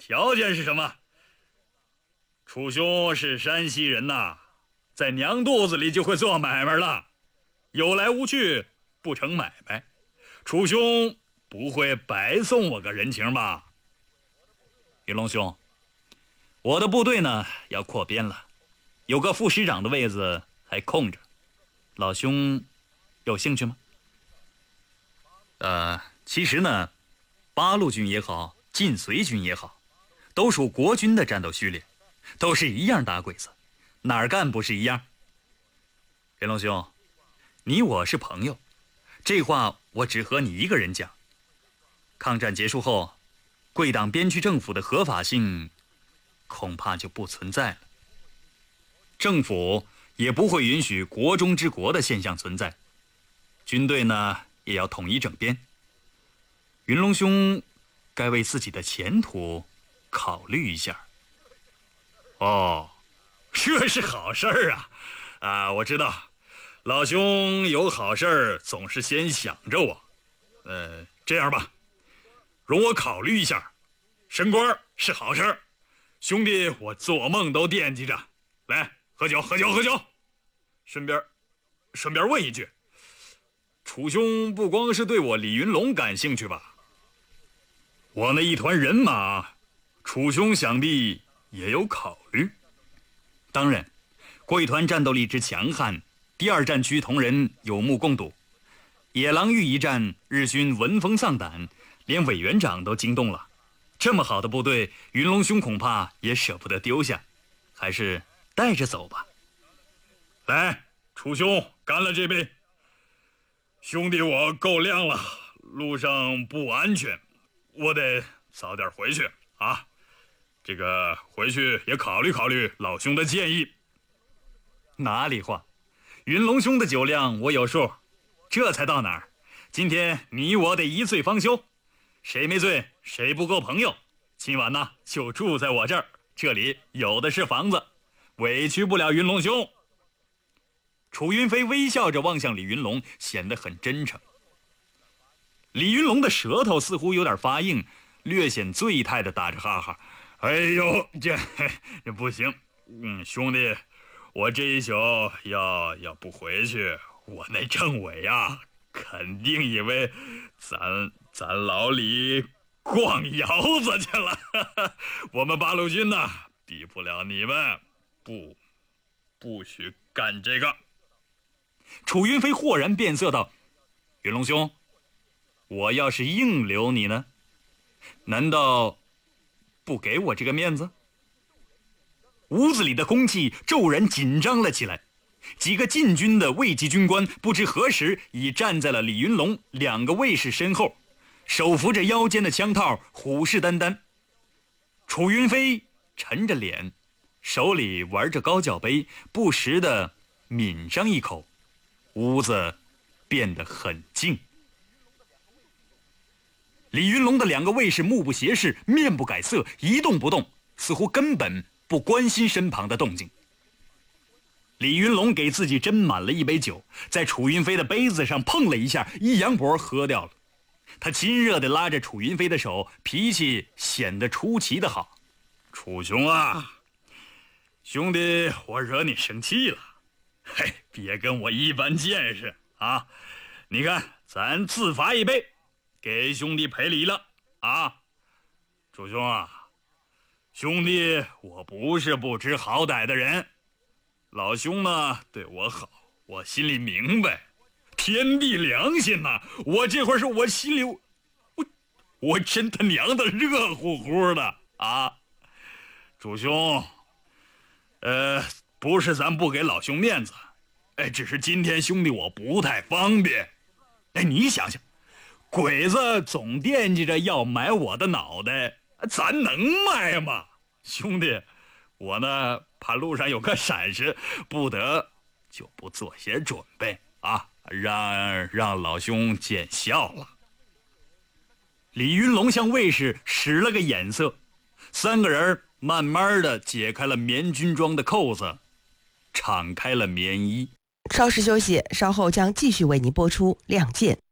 条件是什么？楚兄是山西人呐，在娘肚子里就会做买卖了，有来无去不成买卖。楚兄不会白送我个人情吧？ 云龙兄，我的部队呢要扩编了，有个副师长的位子还空着，老兄有兴趣吗？其实呢，八路军也好，晋绥军也好，都属国军的战斗序列，都是一样打鬼子，哪儿干不是一样？云龙兄，你我是朋友，这话我只和你一个人讲。抗战结束后，贵党边区政府的合法性恐怕就不存在了，政府也不会允许国中之国的现象存在，军队呢也要统一整编。云龙兄该为自己的前途考虑一下。 哦，这是好事儿啊！我知道，老兄有好事儿总是先想着我。这样吧，容我考虑一下。升官是好事儿，兄弟我做梦都惦记着。来，喝酒。顺便问一句，楚兄不光是对我李云龙感兴趣吧？我那一团人马，楚兄想必也有考虑。 当然，贵团战斗力之强悍，第二战区同仁有目共睹。野狼峪一战，日军闻风丧胆，连委员长都惊动了。这么好的部队，云龙兄恐怕也舍不得丢下，还是带着走吧。 来，楚兄，干了这杯。兄弟我够量了，路上不安全，我得早点回去啊。这个回去也考虑考虑老兄的建议。 哪里话，云龙兄的酒量我有数，这才到哪儿？今天你我得一醉方休，谁没醉谁不够朋友。今晚呢就住在我这儿，这里有的是房子，委屈不了云龙兄。楚云飞微笑着望向李云龙，显得很真诚。李云龙的舌头似乎有点发硬，略显醉态地打着哈哈。 哎呦，这不行，兄弟，我这一宿要不回去，我那政委肯定以为咱老李逛窑子去了。我们八路军比不了你们，不许干这个。 楚云飞豁然变色道：云龙兄，我要是硬留你呢？难道不给我这个面子？屋子里的空气骤然紧张了起来，几个禁军的卫级军官不知何时已站在了李云龙两个卫士身后，手扶着腰间的枪套，虎视眈眈。楚云飞沉着脸，手里玩着高脚杯，不时地抿上一口，屋子变得很静。李云龙的两个卫士目不斜视，面不改色，一动不动，似乎根本不关心身旁的动静。李云龙给自己斟满了一杯酒，在楚云飞的杯子上碰了一下，一扬脖喝掉了。他亲热地拉着楚云飞的手，脾气显得出奇的好。 楚兄兄弟，我惹你生气了，别跟我一般见识啊！你看，咱自罚一杯，给兄弟赔礼了啊！楚兄兄弟，我不是不知好歹的人，老兄呢对我好，我心里明白，天地良心我这会儿是我心里，我真他娘的热乎乎的啊！楚兄，不是咱不给老兄面子，只是今天兄弟我不太方便。你想想，鬼子总惦记着要买我的脑袋，咱能卖吗？兄弟，我呢怕路上有个闪失，不得就不做些准备让老兄见笑了。 李云龙向卫士使了个眼色，三个人慢慢地解开了棉军装的扣子，敞开了棉衣。 稍事休息，稍后将继续为您播出《亮剑》。